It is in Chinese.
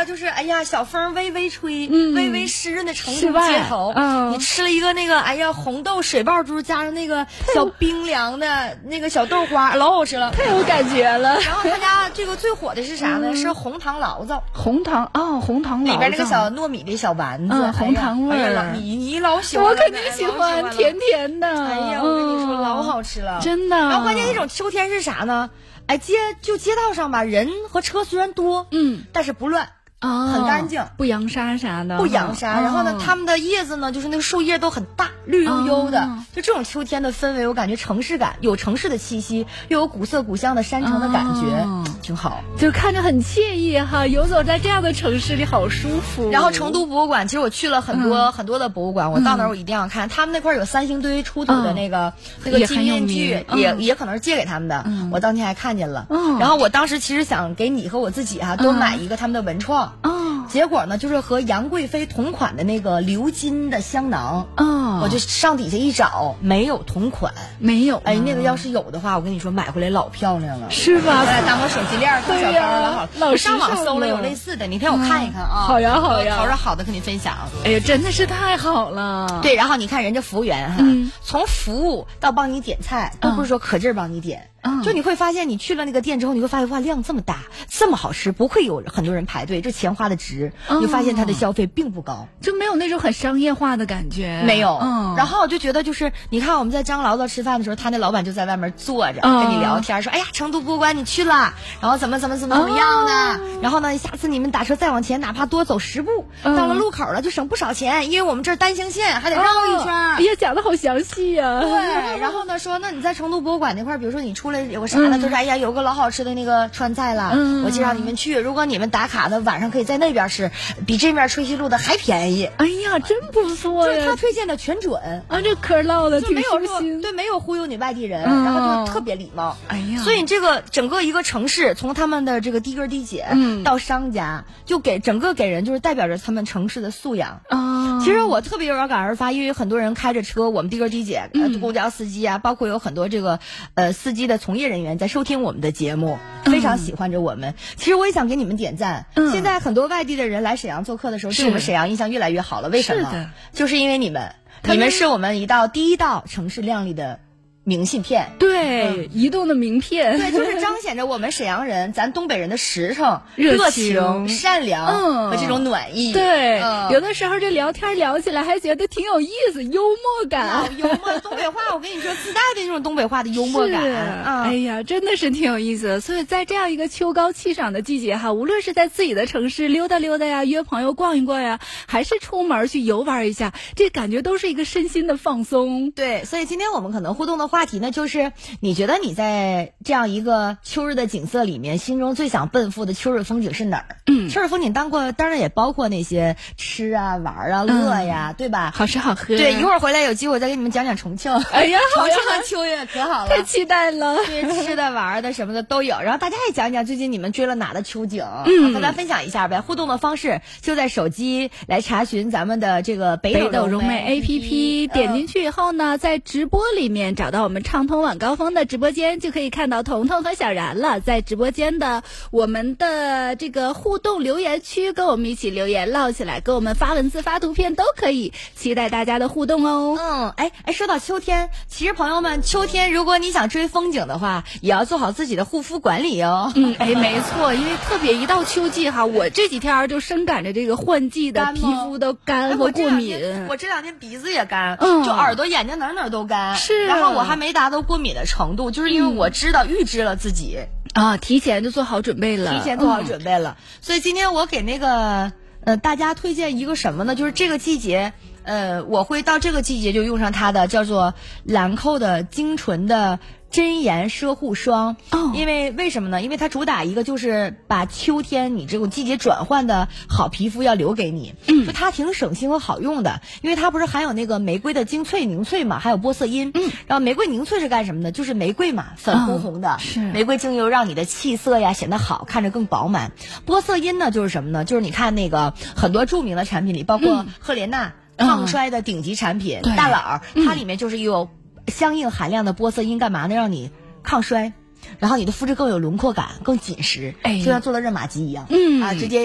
就是哎呀，小风微微吹，微微湿润的成都街头，你吃了一个那个哎呀红豆水爆猪加上那个小冰凉的那个小豆花，老好吃了， 太有感觉了。 然后他家这个最火的是啥呢？是红糖醪糟。 红糖醪糟里边那个小糯米的小丸子， 红糖味儿。 你老喜欢， 我肯定喜欢，甜甜的。 哎呀，我跟你说，老好吃了， 真的。 然后关键那种秋天是啥呢？哎，街道上吧，人和车虽然多，但是不乱。很干净， 不扬沙啥的， 不扬沙。然后呢，它们的叶子呢，就是那个树叶都很大，绿油油的。就这种秋天的氛围，我感觉城市感，有城市的气息，又有古色古香的山城的感觉，挺好， 就看着很惬意哈。游走在这样的城市里，好舒服。 然后成都博物馆，其实我去了很多的博物馆，我到那儿我一定要看。他们那块有三星堆出土的那个纪念具，也可能是借给他们的。我当天还看见了。然后我当时其实想给你和我自己都买一个他们的文创。结果呢，就是和杨贵妃同款的那个鎏金的香囊，我就上底下一找，没有同款， 没有。 哎，那个要是有的话，我跟你说买回来老漂亮了， 是吧？ 当我手机链当小包了，老上网搜了有类似的，你陪我看一看啊。 好呀好呀， 淘着好的跟你分享。 哎呀，真的是太好了。 对，然后你看人家服务员哈，从服务到帮你点菜，都不是说可劲儿帮你点。就你会发现，你去了那个店之后，你会发现哇，量这么大，这么好吃，不会有很多人排队，这钱花的值。你会发现它的消费并不高， 就没有那种很商业化的感觉， 没有。然后我就觉得，就是你看我们在张醪糟吃饭的时候，他那老板就在外面坐着跟你聊天，说哎呀，成都博物馆你去了，然后怎么样呢？然后呢，下次你们打车再往前，哪怕多走10步，到了路口了就省不少钱，因为我们这儿单行线还得绕一圈。 哎呀，讲的好详细呀。 对，然后呢说，那你在成都博物馆那块，比如说你出来有个啥呢？就是哎呀，有个老好吃的那个川菜了，我介绍你们去。如果你们打卡的晚上可以在那边吃，比这面春熙路的还便宜。 哎呀，真不错呀！ 就是他推荐的全准啊，这嗑唠的挺舒心， 对，没有忽悠你外地人，然后就特别礼貌。 哎呀， 所以这个整个一个城市，从他们的这个低根低姐到商家，就给人就是代表着他们城市的素养啊。其实我特别有感而发，因为很多人开着车，我们低根低姐，公交司机啊，包括有很多这个司机的从业人员在收听我们的节目，非常喜欢着我们。其实我也想给你们点赞。现在很多外地的人来沈阳做客的时候，对我们沈阳印象越来越好了。为什么？就是因为你们是我们第一道城市亮丽的明信片， 对，移动的名片， 对，就是彰显着我们沈阳人，咱东北人的实诚、热情、善良和这种暖意。 对，有的时候这聊天聊起来还觉得挺有意思，幽默感， 幽默东北话，我跟你说自带的那种东北话的幽默感。 哎呀，真的是挺有意思的。所以在这样一个秋高气爽的季节哈，无论是在自己的城市溜达溜达呀，约朋友逛一逛呀，还是出门去游玩一下，这感觉都是一个身心的放松。 对，所以今天我们可能互动的话题呢，就是你觉得你在这样一个秋日的景色里面，心中最想奔赴的秋日风景是哪儿？秋日风景当然也包括那些吃啊、玩啊、乐呀，对吧？ 好吃好喝。 对，一会儿回来有机会再给你们讲讲重庆。 哎呀， 重庆的秋月可好了， 太期待了。 对，吃的、玩的什么的都有。然后大家也讲讲最近你们追了哪的秋景，和咱分享一下呗。互动的方式就在手机来查询咱们的这个北斗融媒 APP，点进去以后呢，在直播里面找到我们畅通晚高峰的直播间，就可以看到彤彤和小然了。在直播间的我们的这个互动留言区，跟我们一起留言唠起来，跟我们发文字发图片都可以，期待大家的互动哦。 说到秋天，其实朋友们，秋天如果你想追风景的话，也要做好自己的护肤管理哦。 没错，因为特别一到秋季哈，我这几天就深感着这个换季的皮肤都干和过敏。 我这两天鼻子也干，就耳朵、眼睛哪都干。 是， 然后我还没达到过敏的程度，就是因为我预知了自己提前就做好准备了。 所以今天我给那个大家推荐一个什么呢？就是这个季节。我会到这个季节就用上它的叫做兰蔻的精纯的真颜奢护霜。因为什么呢？因为它主打一个就是把秋天你这种季节转换的好皮肤要留给你。就它挺省心和好用的，因为它不是含有那个玫瑰的精粹凝萃嘛，还有玻色因。然后玫瑰凝萃是干什么的？就是玫瑰嘛，粉红红的， 是玫瑰精油让你的气色呀显得好，看着更饱满。玻色因呢就是什么呢？就是你看那个很多著名的产品里，包括赫莲娜抗衰的顶级产品大佬，它里面就是有相应含量的玻色因，干嘛呢？让你抗衰，然后你的肤质更有轮廓感，更紧实，就像做了热玛吉一样直接